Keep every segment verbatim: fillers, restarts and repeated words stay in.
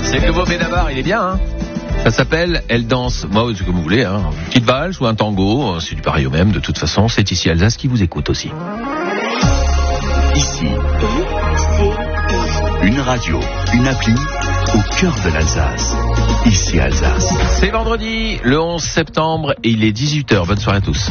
C'est le nouveau Benabar, il est bien, hein. Ça s'appelle Elle danse, moi, c'est comme vous voulez, hein. Une petite valse ou un tango, c'est du pareil au même, de toute façon, c'est ici Alsace qui vous écoute aussi. Ici, une radio, une appli, au cœur de l'Alsace. Ici Alsace. C'est vendredi, le onze septembre, et il est dix-huit heures. Bonne soirée à tous.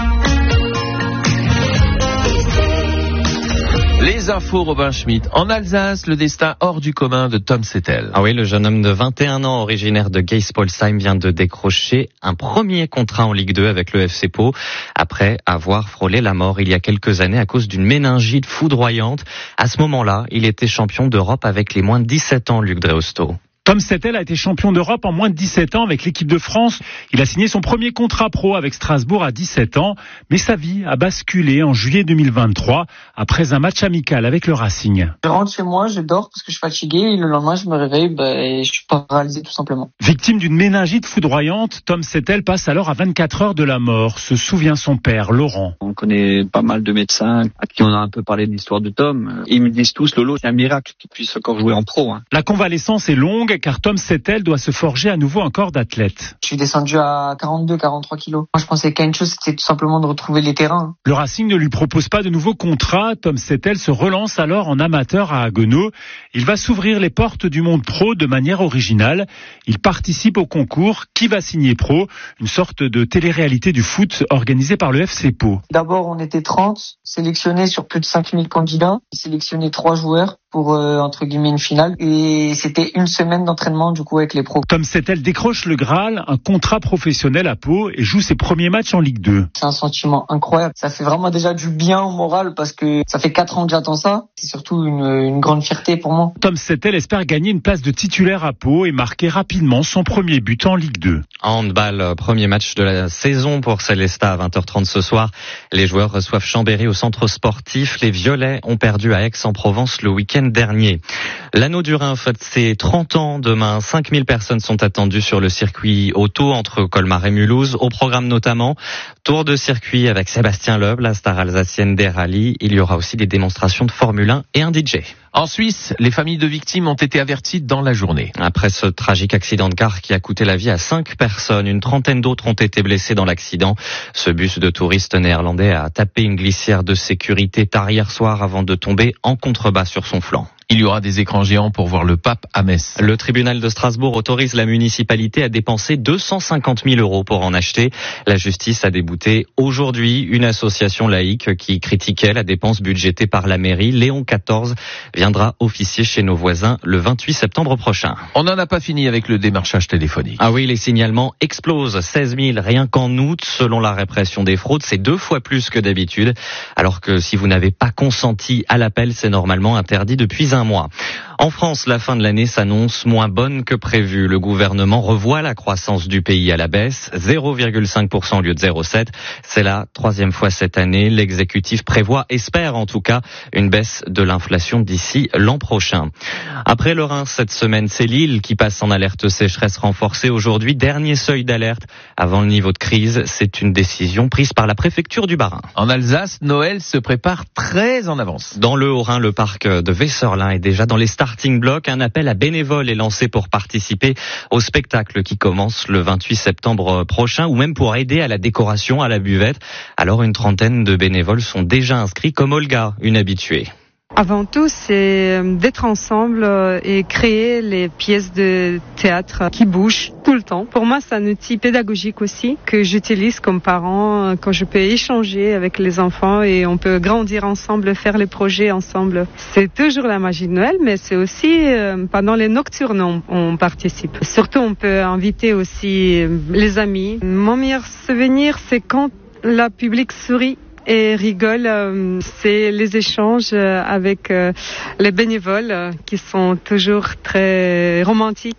Les infos, Robin Schmitt. En Alsace, le destin hors du commun de Tom Settel. Ah oui, le jeune homme de vingt et un ans, originaire de Geispolsheim, vient de décrocher un premier contrat en Ligue deux avec le F C Pau, après avoir frôlé la mort il y a quelques années à cause d'une méningite foudroyante. À ce moment-là, il était champion d'Europe avec les moins de dix-sept ans, Luc Dreosto. Tom Settel a été champion d'Europe en moins de dix-sept ans avec l'équipe de France. Il a signé son premier contrat pro avec Strasbourg à dix-sept ans. Mais sa vie a basculé en juillet deux mille vingt-trois après un match amical avec le Racing. Je rentre chez moi, je dors parce que je suis fatigué et le lendemain je me réveille bah, et je suis paralysé tout simplement. Victime d'une méningite foudroyante, Tom Settel passe alors à vingt-quatre heures de la mort, se souvient son père, Laurent. On connaît pas mal de médecins à qui on a un peu parlé de l'histoire de Tom. Ils me disent tous, Lolo, c'est un miracle qu'il puisse encore jouer en pro. Hein. La convalescence est longue car Tom Settel doit se forger à nouveau un corps d'athlète. Je suis descendu à quarante-deux, quarante-trois kilos. Moi, je pensais qu'à une chose, c'était tout simplement de retrouver les terrains. Le Racing ne lui propose pas de nouveau contrat. Tom Settel se relance alors en amateur à Haguenau. Il va s'ouvrir les portes du monde pro de manière originale. Il participe au concours Qui va signer pro, une sorte de télé-réalité du foot organisée par le F C Pau. D'abord, on était trente, sélectionnés sur plus de cinq mille candidats. Sélectionné trois joueurs pour, euh, entre guillemets, une finale. Et c'était une semaine d'entraînement, du coup, avec les pros. Tom Settel décroche le Graal, un contrat professionnel à Pau et joue ses premiers matchs en Ligue deux. C'est un sentiment incroyable. Ça fait vraiment déjà du bien au moral parce que ça fait quatre ans que j'attends ça. C'est surtout une, une grande fierté pour moi. Tom Settel espère gagner une place de titulaire à Pau et marquer rapidement son premier but en Ligue deux. En handball, premier match de la saison pour Célestat à vingt heures trente ce soir. Les joueurs reçoivent Chambéry au centre sportif. Les Violets ont perdu à Aix-en-Provence le week-end dernier. L'Anneau du Rhin fête ses trente ans demain. cinq mille personnes sont attendues sur le circuit auto entre Colmar et Mulhouse. Au programme notamment, tour de circuit avec Sébastien Loeb, la star alsacienne des rallyes. Il y aura aussi des démonstrations de Formule un et un D J. En Suisse, les familles de victimes ont été averties dans la journée. Après ce tragique accident de car qui a coûté la vie à cinq personnes, une trentaine d'autres ont été blessées dans l'accident. Ce bus de touristes néerlandais a tapé une glissière de sécurité tard hier soir avant de tomber en contrebas sur son flanc. Il y aura des écrans géants pour voir le pape à Metz. Le tribunal de Strasbourg autorise la municipalité à dépenser deux cent cinquante mille euros pour en acheter. La justice a débouté aujourd'hui une association laïque qui critiquait la dépense budgétée par la mairie. Léon quatorze viendra officier chez nos voisins le vingt-huit septembre prochain. On n'en a pas fini avec le démarchage téléphonique. Ah oui, les signalements explosent. seize mille rien qu'en août. Selon la répression des fraudes, c'est deux fois plus que d'habitude. Alors que si vous n'avez pas consenti à l'appel, c'est normalement interdit depuis un mois. En France, la fin de l'année s'annonce moins bonne que prévu. Le gouvernement revoit la croissance du pays à la baisse, zéro virgule cinq pour cent au lieu de zéro virgule sept. C'est la troisième fois cette année. L'exécutif prévoit, espère en tout cas, une baisse de l'inflation d'ici l'an prochain. Après le Rhin, cette semaine, c'est Lille qui passe en alerte sécheresse renforcée aujourd'hui. Dernier seuil d'alerte avant le niveau de crise. C'est une décision prise par la préfecture du Bas-Rhin. En Alsace, Noël se prépare très en avance. Dans le Haut-Rhin, le parc de Weserlin est déjà dans les starting blocks. Un appel à bénévoles est lancé pour participer au spectacle qui commence le vingt-huit septembre prochain ou même pour aider à la décoration, à la buvette. Alors une trentaine de bénévoles sont déjà inscrits comme Olga, une habituée. Avant tout, c'est d'être ensemble et créer les pièces de théâtre qui bougent tout le temps. Pour moi, c'est un outil pédagogique aussi que j'utilise comme parent quand je peux échanger avec les enfants et on peut grandir ensemble, faire les projets ensemble. C'est toujours la magie de Noël, mais c'est aussi pendant les nocturnes on, on participe. Surtout, on peut inviter aussi les amis. Mon meilleur souvenir, c'est quand le public sourit et rigole, euh, c'est les échanges avec euh, les bénévoles euh, qui sont toujours très romantiques.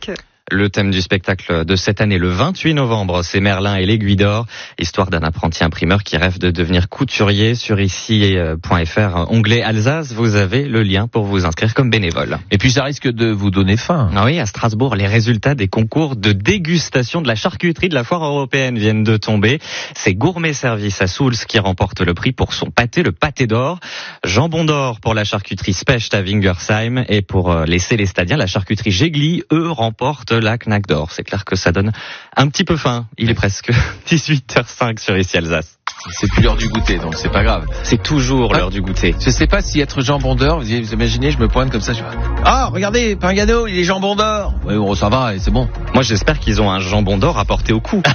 Le thème du spectacle de cette année, le vingt-huit novembre, c'est Merlin et l'aiguille d'or, histoire d'un apprenti imprimeur qui rêve de devenir couturier. Sur ici point f r, onglet Alsace, vous avez le lien pour vous inscrire comme bénévole. Et puis ça risque de vous donner faim. Ah oui, à Strasbourg, les résultats des concours de dégustation de la charcuterie de la foire européenne viennent de tomber. C'est Gourmet Service à Souls qui remporte le prix pour son pâté, le pâté d'or. Jambon d'or pour la charcuterie Specht à Wingersheim, et pour les Célestadiens, la charcuterie Gégli, eux, remportent la Knack d'or. C'est clair que ça donne un petit peu faim. Il est presque dix-huit heures zéro cinq sur ici Alsace. C'est plus l'heure du goûter, donc c'est pas grave. C'est toujours l'heure du goûter. Je sais pas si être jambon d'or, vous imaginez, je me pointe comme ça, je fais ah, regardez, Pingano, il est jambon d'or. Oui, bon, ça va, et c'est bon. Moi, j'espère qu'ils ont un jambon d'or à porter au cou.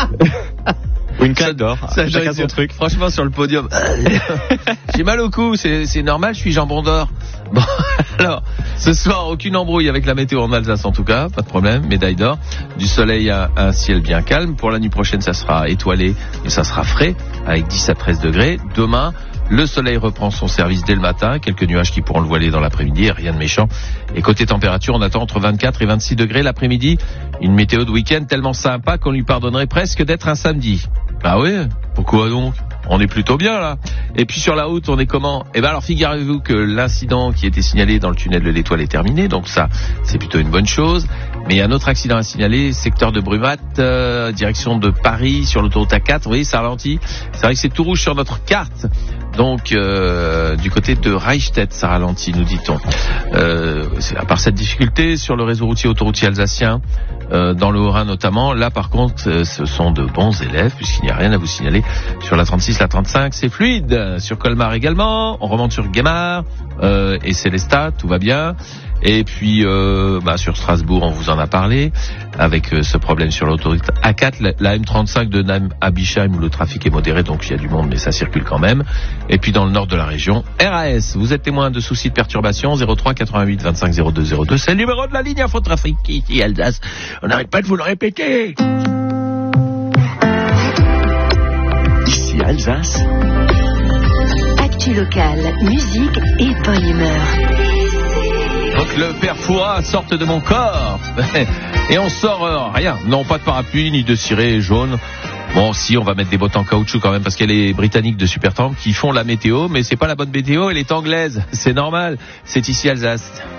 Ou une Knack d'or. Chacun son truc. Franchement, sur le podium, j'ai mal au cou, c'est, c'est normal, je suis jambon d'or. Bon, alors, ce soir, aucune embrouille avec la météo en Alsace en tout cas, pas de problème, médaille d'or. Du soleil à un ciel bien calme. Pour la nuit prochaine, ça sera étoilé et ça sera frais, avec dix à treize degrés. Demain, le soleil reprend son service dès le matin, quelques nuages qui pourront le voiler dans l'après-midi, rien de méchant. Et côté température, on attend entre vingt-quatre et vingt-six degrés l'après-midi. Une météo de week-end tellement sympa qu'on lui pardonnerait presque d'être un samedi. Ah oui, pourquoi donc ? On est plutôt bien là. Et puis sur la route, on est comment ? Eh ben alors figurez-vous que l'incident qui était signalé dans le tunnel de l'Étoile est terminé, donc ça c'est plutôt une bonne chose. Mais il y a un autre accident à signaler, secteur de Brumat, euh, direction de Paris sur l'autoroute A quatre. Vous voyez, ça ralentit. C'est vrai que c'est tout rouge sur notre carte. Donc euh, du côté de Reichstätt, ça ralentit, nous dit-on. Euh, à part cette difficulté sur le réseau routier autoroutier alsacien, euh, dans le Haut-Rhin notamment, là par contre, euh, ce sont de bons élèves puisqu'il n'y a rien à vous signaler sur la trente-six, la trente-cinq, c'est fluide. Sur Colmar également, on remonte sur Guémar euh, et Célestat, tout va bien. Et puis euh, bah, sur Strasbourg, on vous en a parlé, avec euh, ce problème sur l'autoroute A quatre, la, la M trente-cinq de Nîmes à Bischheim où le trafic est modéré, donc il y a du monde mais ça circule quand même. Et puis dans le nord de la région, R A S, vous êtes témoin de soucis de perturbation, zéro trois quatre-vingt-huit vingt-cinq zéro deux zéro deux, c'est le numéro de la ligne Infotrafic ici Alsace. On n'arrête pas de vous le répéter. Ici Alsace. Actu locale, musique et bonne humeur. Donc le père Fouras sorte de mon corps. Et on sort euh, rien. Non, pas de parapluie, ni de ciré jaune. Bon, si, on va mettre des bottes en caoutchouc quand même, parce qu'elle est britannique de Supertramp qui font la météo, mais c'est pas la bonne météo, elle est anglaise. C'est normal. C'est ici Alsace.